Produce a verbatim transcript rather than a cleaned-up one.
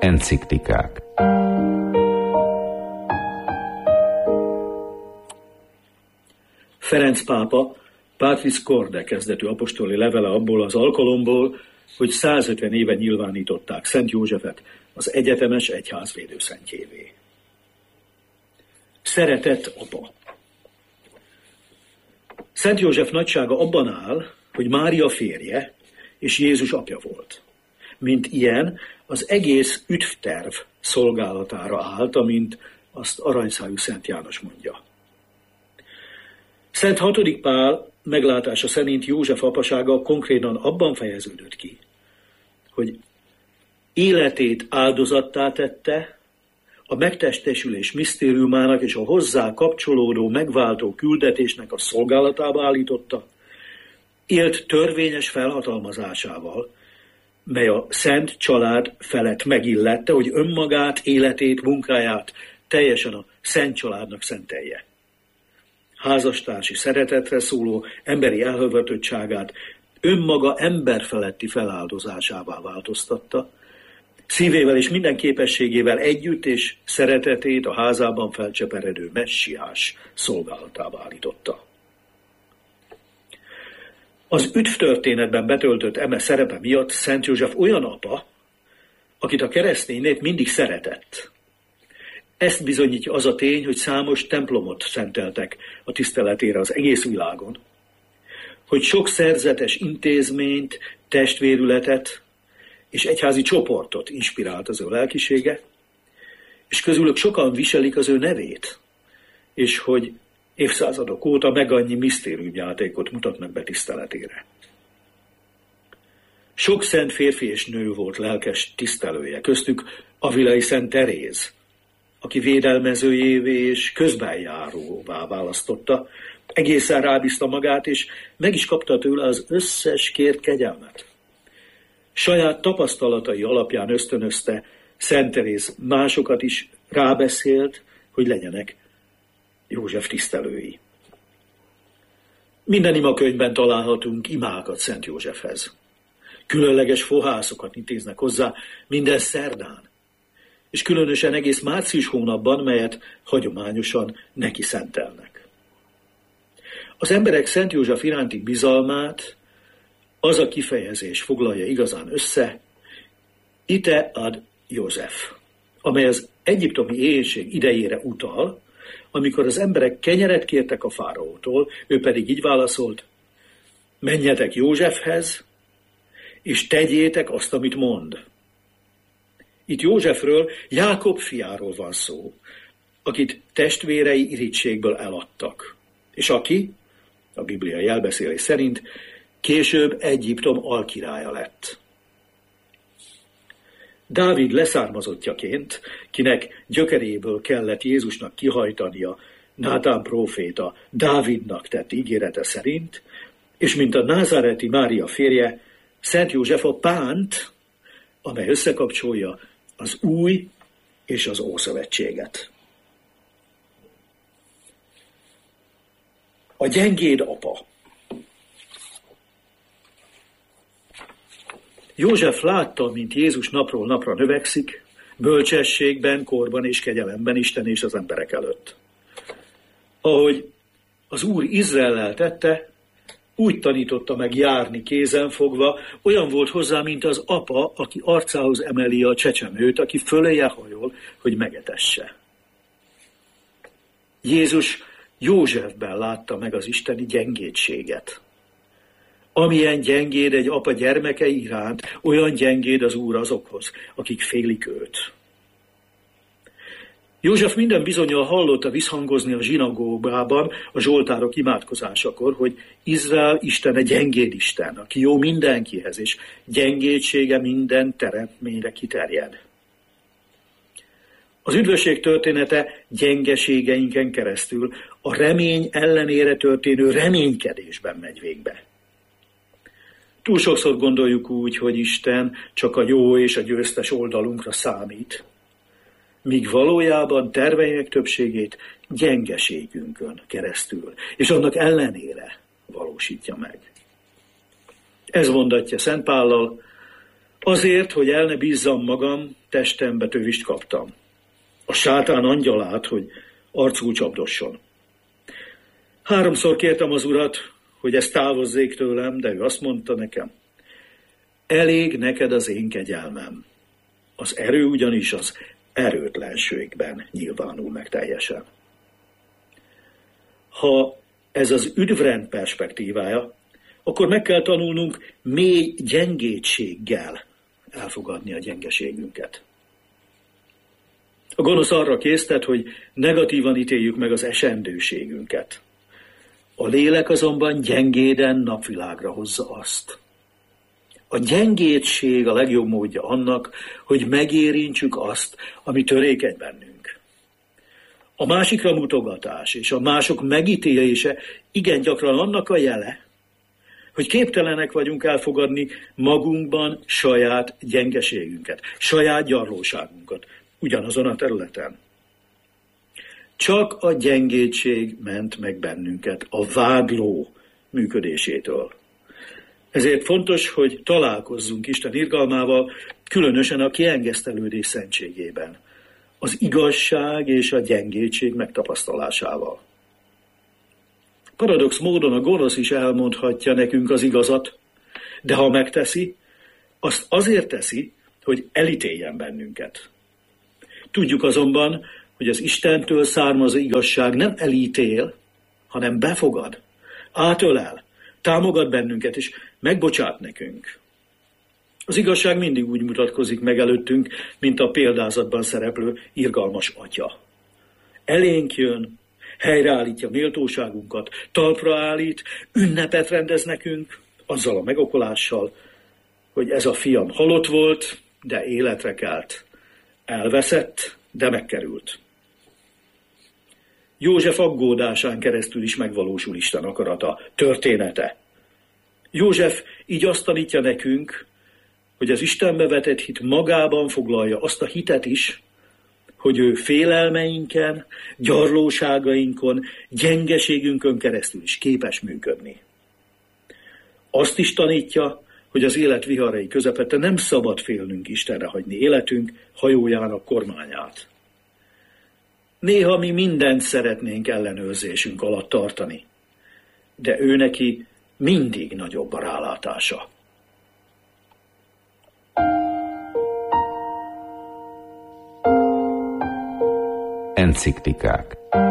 Enciklikák. Ferenc pápa Patris Corde kezdetű apostoli levele abból az alkalomból, hogy százötven éve nyilvánították Szent Józsefet az egyetemes egyház védőszentjévé. Szeretett apa! Szent József nagysága abban áll, hogy Mária férje és Jézus apja volt. Mint ilyen, az egész üdvterv szolgálatára állt, amint azt aranyszájú Szent János mondja. Szent hatodik Pál meglátása szerint József apasága konkrétan abban fejeződött ki, hogy életét áldozattá tette, a megtestesülés misztériumának és a hozzá kapcsolódó megváltó küldetésnek a szolgálatába állította, élt törvényes felhatalmazásával, mely a szent család felett megillette, hogy önmagát, életét, munkáját teljesen a szent családnak szentelje. Házastársi szeretetre szóló emberi elhövetöttságát önmaga emberfeletti feláldozásává változtatta, szívével és minden képességével együtt és szeretetét a házában felcseperedő messiás szolgálatába állította. Az üdvtörténetben betöltött eme szerepe miatt Szent József olyan apa, akit a keresztény nép mindig szeretett. Ezt bizonyítja az a tény, hogy számos templomot szenteltek a tiszteletére az egész világon, hogy sok szerzetes intézményt, testvérületet és egyházi csoportot inspirált az ő lelkisége, és közülük sokan viselik az ő nevét, és hogy évszázadok óta meg annyi misztériumjátékot mutatnak be tiszteletére. Sok szent férfi és nő volt lelkes tisztelője, köztük Avilai Szent Teréz, aki védelmezőjévé és közbenjáróvá választotta, egészen rábízta magát, és meg is kapta tőle az összes kért kegyelmet. Saját tapasztalatai alapján ösztönözte Szent Teréz másokat is, rábeszélt, hogy legyenek József tisztelői. Minden imakönyvben találhatunk imákat Szent Józsefhez. Különleges fohászokat intéznek hozzá minden szerdán, és különösen egész március hónapban, melyet hagyományosan neki szentelnek. Az emberek Szent József iránti bizalmát az a kifejezés foglalja igazán össze, ite ad József, amely az egyiptomi éhínség idejére utal, amikor az emberek kenyeret kértek a fáraótól, ő pedig így válaszolt, menjetek Józsefhez, és tegyétek azt, amit mond. Itt Józsefről, Jákob fiáról van szó, akit testvérei irítségből eladtak, és aki, a Biblia jelbeszélés szerint, később Egyiptom alkirálya lett. Dávid leszármazottjaként, kinek gyökeréből kellett Jézusnak kihajtania Nátán próféta Dávidnak tett ígérete szerint, és mint a názáreti Mária férje, Szent József a pánt, amely összekapcsolja az új és az ószövetséget. A gyengéd apa. József látta, mint Jézus napról napra növekszik, bölcsességben, korban és kegyelemben Isten és az emberek előtt. Ahogy az Úr Izraellel tette, úgy tanította meg járni kézenfogva, olyan volt hozzá, mint az apa, aki arcához emeli a csecsemőt, aki föléje hajol, hogy megetesse. Jézus Józsefben látta meg az isteni gyengédséget. Amilyen gyengéd egy apa gyermekei iránt, olyan gyengéd az Úr azokhoz, akik félik őt. József minden bizonnyal hallotta visszhangozni a zsinagógában a zsoltárok imádkozásakor, hogy Izrael Istene gyengéd Isten, aki jó mindenkihez, és gyengédsége minden teremtményre kiterjed. Az üdvösség története gyengeségeinken keresztül a remény ellenére történő reménykedésben megy végbe. Túl sokszor gondoljuk úgy, hogy Isten csak a jó és a győztes oldalunkra számít, míg valójában terveinek többségét gyengeségünkön keresztül, és annak ellenére valósítja meg. Ez mondatja Szent Pállal, Azért, hogy el ne bízzam magam, testembe tövist kaptam. A sátán angyalát, hogy arcul csapdosson. Háromszor kértem az urat, hogy ezt távozzék tőlem, de ő azt mondta nekem, elég neked az én kegyelmem. Az erő ugyanis az erőtlenségben nyilvánul meg teljesen. Ha ez az üdvrend perspektívája, akkor meg kell tanulnunk mély gyengétséggel elfogadni a gyengeségünket. A gonosz arra késztet, hogy negatívan ítéljük meg az esendőségünket. A lélek azonban gyengéden napvilágra hozza azt. A gyengétség a legjobb módja annak, hogy megérintsük azt, ami törékeny bennünk. A másikra mutogatás és a mások megítélése igen gyakran annak a jele, hogy képtelenek vagyunk elfogadni magunkban saját gyengeségünket, saját gyarlóságunkat, ugyanazon a területen. Csak a gyengétség ment meg bennünket a vádló működésétől. Ezért fontos, hogy találkozzunk Isten irgalmával, különösen a kiengesztelődés szentségében, az igazság és a gyengétség megtapasztalásával. Paradox módon a gonosz is elmondhatja nekünk az igazat, de ha megteszi, azt azért teszi, hogy elítéljen bennünket. Tudjuk azonban, hogy az Istentől származó igazság nem elítél, hanem befogad, átölel, támogat bennünket és megbocsát nekünk. Az igazság mindig úgy mutatkozik meg előttünk, mint a példázatban szereplő irgalmas atya. Elénk jön, helyreállítja méltóságunkat, talpra állít, ünnepet rendez nekünk, azzal a megokolással, hogy ez a fiam halott volt, de életre kelt. Elveszett, de megkerült. József aggódásán keresztül is megvalósul Isten akarata, története. József így azt tanítja nekünk, hogy az Istenbe vetett hit magában foglalja azt a hitet is, hogy ő félelmeinken, gyarlóságainkon, gyengeségünkön keresztül is képes működni. Azt is tanítja, hogy az élet viharai közepette nem szabad félnünk Istenre hagyni életünk hajójának kormányát. Néha mi mindent szeretnénk ellenőrzésünk alatt tartani, de ő neki mindig nagyobb a rálátása. Enciklikák.